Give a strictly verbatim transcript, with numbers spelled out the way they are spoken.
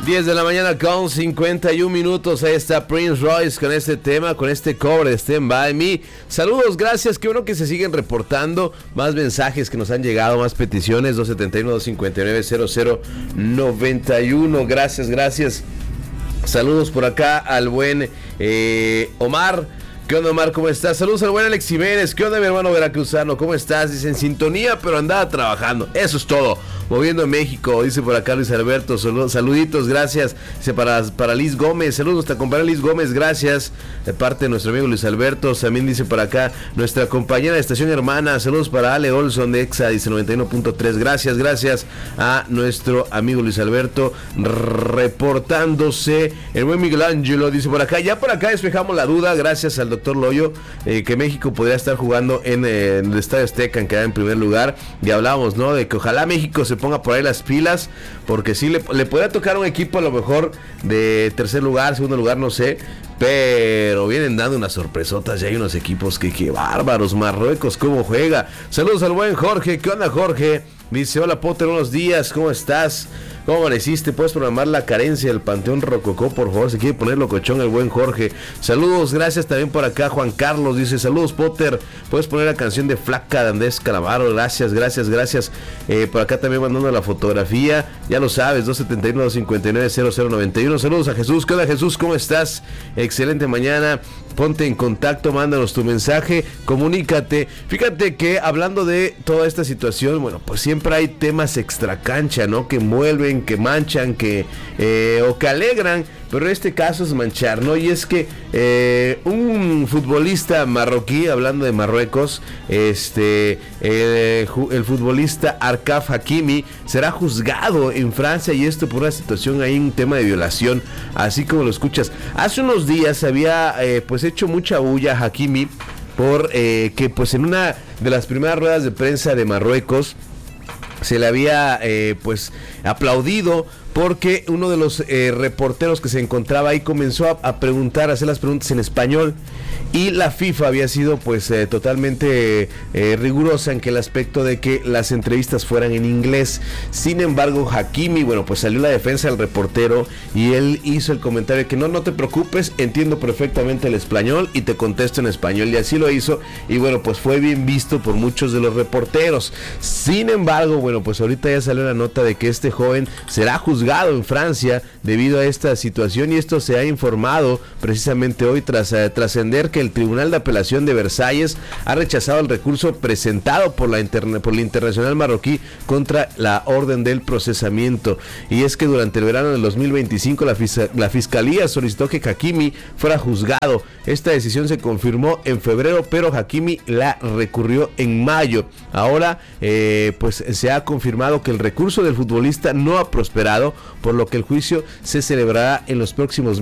diez de la mañana con cincuenta y un minutos. Ahí está Prince Royce con este tema, con este cover de Stand By Me. Saludos, gracias, qué bueno que se siguen reportando. Más mensajes que nos han llegado, más peticiones. dos setenta y uno, dos cincuenta y nueve, cero cero noventa y uno. Gracias, gracias. Saludos por acá al buen eh, Omar. ¿Qué onda, Omar? ¿Cómo estás? Saludos al buen Alex Jiménez. ¿Qué onda, mi hermano veracruzano? ¿Cómo estás? Dice, en sintonía, pero andaba trabajando. Eso es todo. Moviendo en México, dice por acá Luis Alberto. Saluditos, gracias. Dice para, para Liz Gómez. Saludos a nuestra compañera Liz Gómez, gracias. De parte de nuestro amigo Luis Alberto. También dice por acá nuestra compañera de estación hermana. Saludos para Ale Olson de Exa, dice noventa y uno punto tres. Gracias, gracias a nuestro amigo Luis Alberto. Reportándose el buen Miguel Ángelo, dice por acá. Ya por acá despejamos la duda, gracias al doctor Loyo, eh, que México podría estar jugando en, eh, en el Estadio Azteca, en quedar en primer lugar. Y hablábamos, ¿no? De que ojalá México se ponga por ahí las pilas, porque sí le, le podría tocar un equipo a lo mejor de tercer lugar, segundo lugar, no sé, pero vienen dando unas sorpresotas. Ya hay unos equipos que, que bárbaros. Marruecos, cómo juega. Saludos al buen Jorge. ¿Qué onda, Jorge? Dice, hola Potter, unos días, ¿cómo estás? ¿Cómo amaneciste? ¿Puedes programar la carencia del Panteón Rococó, por favor? Se quiere poner locochón el buen Jorge. Saludos, gracias también por acá. Juan Carlos dice, saludos Potter, ¿puedes poner la canción de Flaca de Andrés Calamaro? Gracias, gracias, gracias. Eh, por acá también mandando la fotografía, ya lo sabes, dos setenta y uno, dos cincuenta y nueve, cero cero noventa y uno. Saludos a Jesús. ¿Qué onda, Jesús? ¿Cómo estás? Excelente mañana. Ponte en contacto, mándanos tu mensaje, comunícate. Fíjate que hablando de toda esta situación, bueno, pues siempre hay temas extra cancha, ¿no? Que envuelven, que manchan, que eh, o que alegran, pero en este caso es manchar, ¿no? Y es que eh, un futbolista marroquí, hablando de Marruecos, este eh, el futbolista Achraf Hakimi será juzgado en Francia, y esto por una situación ahí, un tema de violación, así como lo escuchas. Hace unos días había eh, pues hecho mucha bulla Hakimi por eh, que pues en una de las primeras ruedas de prensa de Marruecos se le había eh, pues aplaudido porque uno de los eh, reporteros que se encontraba ahí comenzó a, a preguntar, a hacer las preguntas en español, y la FIFA había sido pues eh, totalmente eh, rigurosa en que el aspecto de que las entrevistas fueran en inglés. Sin embargo, Hakimi, bueno, pues salió la defensa del reportero y él hizo el comentario de que no, no te preocupes, entiendo perfectamente el español y te contesto en español, y así lo hizo, y bueno, pues fue bien visto por muchos de los reporteros. Sin embargo, bueno, pues ahorita ya salió la nota de que este joven será juzgado en Francia debido a esta situación, y esto se ha informado precisamente hoy tras eh, trascender que el Tribunal de Apelación de Versalles ha rechazado el recurso presentado por la, interna, por la Internacional Marroquí contra la orden del procesamiento. Y es que durante el verano del dos mil veinticinco la, fis- la Fiscalía solicitó que Hakimi fuera juzgado. Esta decisión se confirmó en febrero, pero Hakimi la recurrió en mayo. Ahora eh, pues se ha confirmado que el recurso del futbolista no ha prosperado, por lo que el juicio se celebrará en los próximos meses.